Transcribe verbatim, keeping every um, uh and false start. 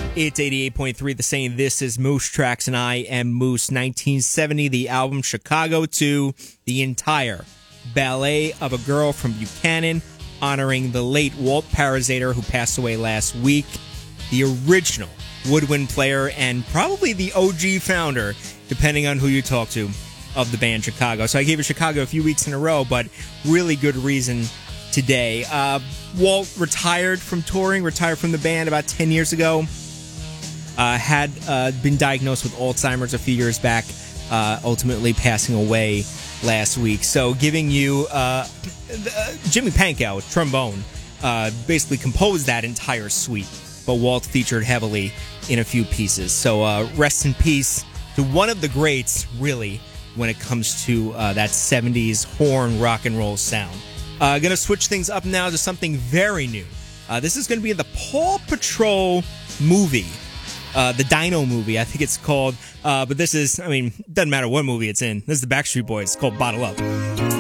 It's eighty-eight point three The Saying. This is Moose Tracks, and I am Moose. nineteen seventy, the album Chicago two, the entire Ballet of a Girl from Buchanan, honoring the late Walt Parazater, who passed away last week, the original woodwind player and probably the O G founder, depending on who you talk to, of the band Chicago. So I gave it Chicago a few weeks in a row, but really good reason today. Uh, Walt retired from touring, retired from the band about ten years ago. Uh, had uh, been diagnosed with Alzheimer's a few years back, uh, ultimately passing away last week. So giving you uh, uh, Jimmy Pankow, trombone, uh, basically composed that entire suite, but Walt featured heavily in a few pieces. So uh, rest in peace to one of the greats, really, when it comes to uh, that seventies horn rock and roll sound. Uh, going to switch things up now to something very new. Uh, this is going to be in the Paw Patrol movie. Uh, the Dino movie, I think it's called. Uh, but this is, I mean, doesn't matter what movie it's in. This is the Backstreet Boys. It's called Bottle Up.